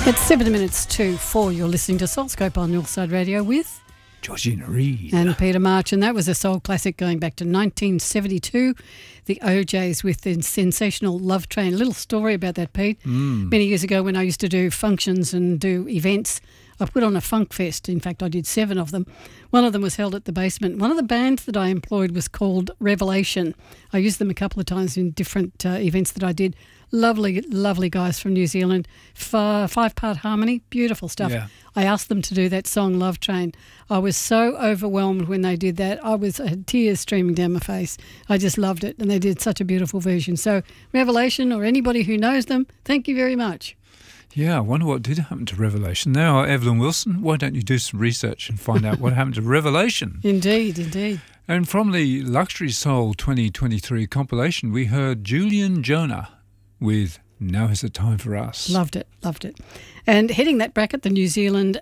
It's 7 minutes to 4. You're listening to Soulscope on Northside Radio with Georgina Reid and Peter March, and that was a soul classic going back to 1972. The OJs with the sensational Love Train. A little story about that, Pete. Many years ago when I used to do functions and do events, I put on a funk fest. In fact, I did 7 of them. One of them was held at the Basement. One of the bands that I employed was called Revelation. I used them a couple of times in different events that I did. Lovely, lovely guys from New Zealand. 5-part harmony, beautiful stuff. Yeah. I asked them to do that song, Love Train. I was so overwhelmed when they did that. I had tears streaming down my face. I just loved it, and they did such a beautiful version. So, Revelation, or anybody who knows them, thank you very much. Yeah, I wonder what did happen to Revelation. Now, Evelyn Wilson, why don't you do some research and find out what happened to Revelation? Indeed, indeed. And from the Luxury Soul 2023 compilation, we heard Julian Jonah with Now Is the Time for Us. Loved it, loved it. And heading that bracket, the New Zealand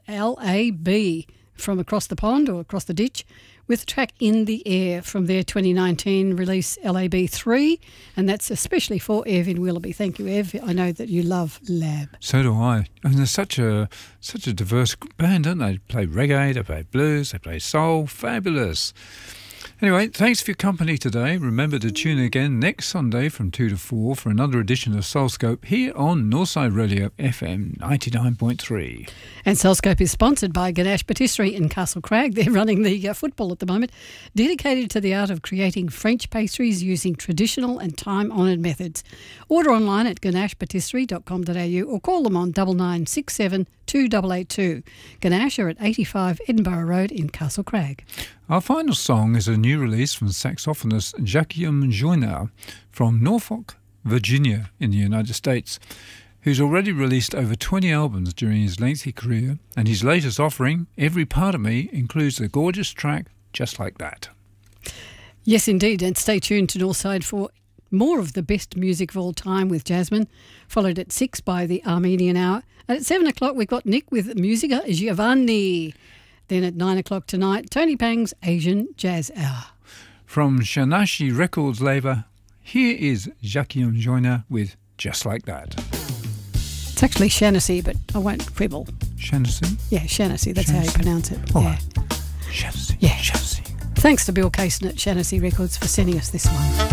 LAB from across the pond or across the ditch with the track In the Air from their 2019 release LAB 3, and that's especially for Ev in Willoughby. Thank you, Ev. I know that you love Lab. So do I. And they're such a diverse band, don't they? They play reggae, they play blues, they play soul. Fabulous. Anyway, thanks for your company today. Remember to tune in again next Sunday from 2 to 4 for another edition of Soulscope here on Northside Radio FM 99.3. And Soulscope is sponsored by Ganache Patisserie in Castle Crag. They're running the football at the moment, dedicated to the art of creating French pastries using traditional and time-honoured methods. Order online at ganachepatisserie.com.au or call them on 9967 2882. Ganache are at 85 Edinburgh Road in Castle Crag. Our final song is a new release from saxophonist Jacquiam Joyner from Norfolk, Virginia in the United States, who's already released over 20 albums during his lengthy career, and his latest offering, Every Part of Me, includes the gorgeous track Just Like That. Yes, indeed, and stay tuned to Northside for more of the best music of all time with Jasmine, followed at 6 by the Armenian Hour. And at 7 o'clock, we've got Nick with Musica Giovanni. Then at 9 o'clock tonight, Tony Pang's Asian Jazz Hour. From Shanashi Records label, here is Jacquiam Joyner with Just Like That. It's actually Shanasy, but I won't quibble. Shanasy? Yeah, Shanasy, that's how you pronounce it. All yeah. right. Shanasy. Yeah. Shanasy. Thanks to Bill Cason at Shanasy Records for sending us this one.